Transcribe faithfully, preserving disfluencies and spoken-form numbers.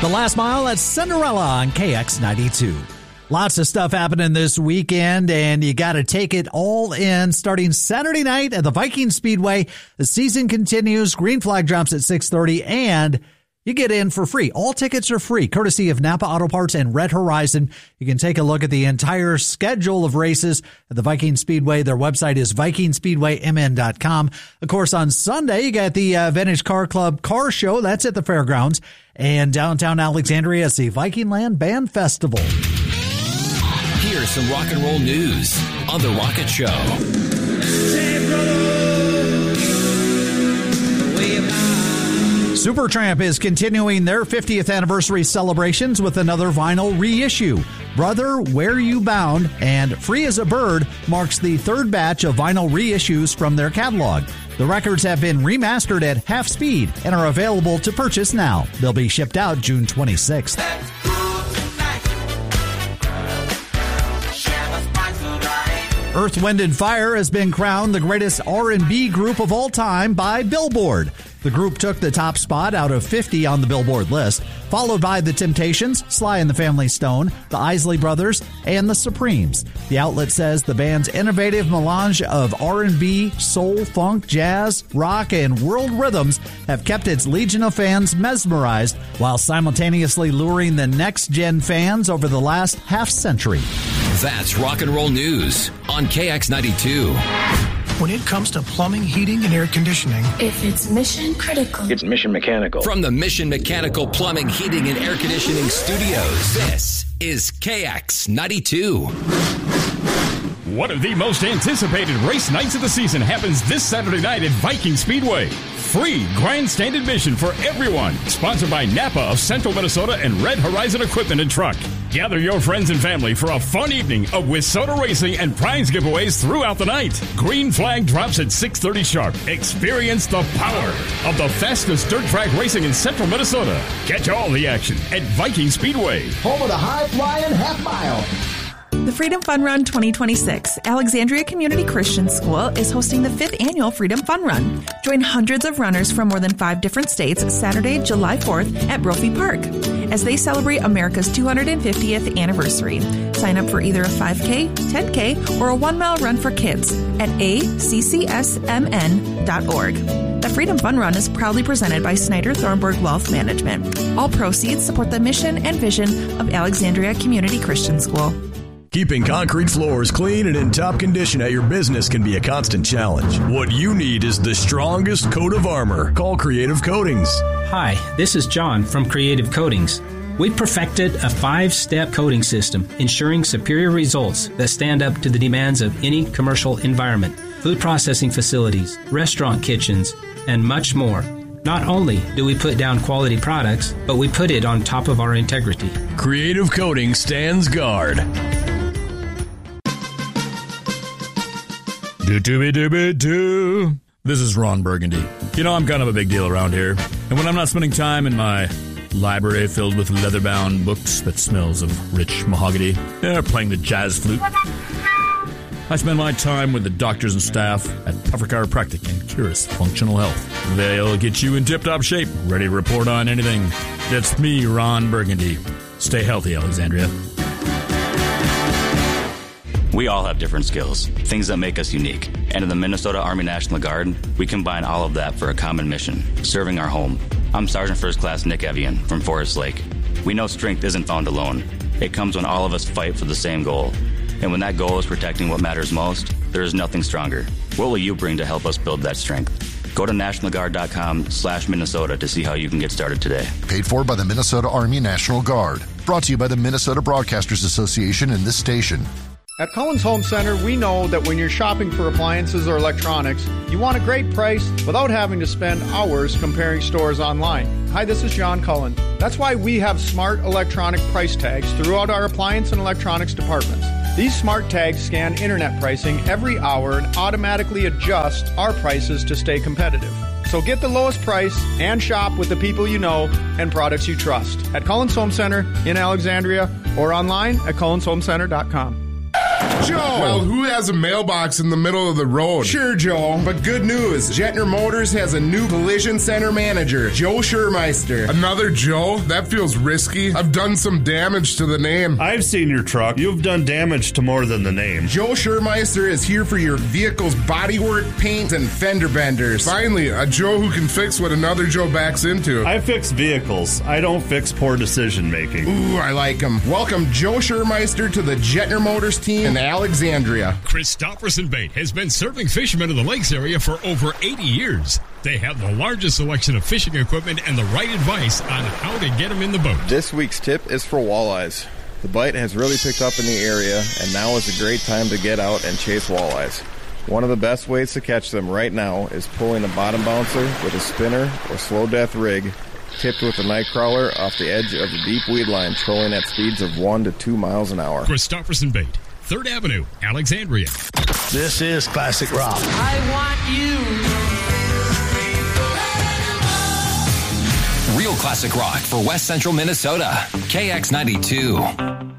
The Last Mile at Cinderella on K X ninety-two. Lots of stuff happening this weekend, and you got to take it all in. Starting Saturday night at the Viking Speedway, the season continues. Green flag drops at six thirty, and you get in for free. All tickets are free, courtesy of Napa Auto Parts and Red Horizon. You can take a look at the entire schedule of races at the Viking Speedway. Their website is viking speedway m n dot com. Of course, on Sunday, you got the uh, Vintage Car Club Car Show. That's at the fairgrounds. And downtown Alexandria is the Viking Land Band Festival. Here's some rock and roll news on The Rocket Show. Supertramp is continuing their fiftieth anniversary celebrations with another vinyl reissue. Brother, Where You Bound and Free as a Bird marks the third batch of vinyl reissues from their catalog. The records have been remastered at half speed and are available to purchase now. They'll be shipped out June twenty-sixth. Earth, Wind and Fire has been crowned the greatest R and B group of all time by Billboard. The group took the top spot out of fifty on the Billboard list, followed by The Temptations, Sly and the Family Stone, the Isley Brothers, and the Supremes. The outlet says the band's innovative melange of R and B, soul, funk, jazz, rock, and world rhythms have kept its legion of fans mesmerized while simultaneously luring the next-gen fans over the last half-century. That's rock and roll news on K X ninety-two. When it comes to plumbing, heating, and air conditioning, if it's mission critical, it's Mission Mechanical. From the Mission Mechanical Plumbing, Heating, and Air Conditioning Studios, this is K X ninety-two. One of the most anticipated race nights of the season happens this Saturday night at Viking Speedway. Free grandstand admission for everyone. Sponsored by Napa of Central Minnesota and Red Horizon Equipment and Truck. Gather your friends and family for a fun evening of WISSOTA racing and prize giveaways throughout the night. Green flag drops at six thirty sharp. Experience the power of the fastest dirt track racing in Central Minnesota. Catch all the action at Viking Speedway. Home of the high-flying half mile. The Freedom Fun Run twenty twenty-six. Alexandria Community Christian School is hosting the fifth annual Freedom Fun Run. Join hundreds of runners from more than five different states Saturday, July fourth at Brophy Park as they celebrate America's two hundred fiftieth anniversary. Sign up for either a five K, ten K, or a one-mile run for kids at a c c s m n dot org. The Freedom Fun Run is proudly presented by Snyder Thornburg Wealth Management. All proceeds support the mission and vision of Alexandria Community Christian School. Keeping concrete floors clean and in top condition at your business can be a constant challenge. What you need is the strongest coat of armor. Call Creative Coatings. Hi, this is John from Creative Coatings. We perfected a five-step coating system, ensuring superior results that stand up to the demands of any commercial environment, food processing facilities, restaurant kitchens, and much more. Not only do we put down quality products, but we put it on top of our integrity. Creative Coating stands guard. Do-do-be-do-be-do. This is Ron Burgundy. You know, I'm kind of a big deal around here. And when I'm not spending time in my library filled with leather-bound books that smells of rich mahogany, or playing the jazz flute, I spend my time with the doctors and staff at Puffer Chiropractic and Curis Functional Health. They'll get you in tip-top shape, ready to report on anything. That's me, Ron Burgundy. Stay healthy, Alexandria. We all have different skills, things that make us unique. And in the Minnesota Army National Guard, we combine all of that for a common mission, serving our home. I'm Sergeant First Class Nick Evian from Forest Lake. We know strength isn't found alone. It comes when all of us fight for the same goal. And when that goal is protecting what matters most, there is nothing stronger. What will you bring to help us build that strength? Go to national guard dot com slash Minnesota to see how you can get started today. Paid for by the Minnesota Army National Guard. Brought to you by the Minnesota Broadcasters Association and this station. At Cullen's Home Center, we know that when you're shopping for appliances or electronics, you want a great price without having to spend hours comparing stores online. Hi, this is John Cullen. That's why we have smart electronic price tags throughout our appliance and electronics departments. These smart tags scan internet pricing every hour and automatically adjust our prices to stay competitive. So get the lowest price and shop with the people you know and products you trust at Cullen's Home Center in Alexandria or online at cullens home center dot com. Joe! Well, who has a mailbox in the middle of the road? Sure, Joe, but good news. Jetner Motors has a new collision center manager, Joe Schurmeister. Another Joe? That feels risky. I've done some damage to the name. I've seen your truck. You've done damage to more than the name. Joe Schurmeister is here for your vehicle's bodywork, paint, and fender benders. Finally, a Joe who can fix what another Joe backs into. I fix vehicles. I don't fix poor decision making. Ooh, I like him. Welcome Joe Schurmeister to the Jetner Motors team in Alexandria. Christopherson Bait has been serving fishermen in the lakes area for over eighty years. They have the largest selection of fishing equipment and the right advice on how to get them in the boat. This week's tip is for walleyes. The bite has really picked up in the area, and now is a great time to get out and chase walleyes. One of the best ways to catch them right now is pulling a bottom bouncer with a spinner or slow death rig, tipped with a night crawler off the edge of the deep weed line, trolling at speeds of one to two miles an hour. Christopherson Bait, third Avenue, Alexandria. This is classic rock. I want you. Real classic rock for West Central Minnesota. K X ninety-two.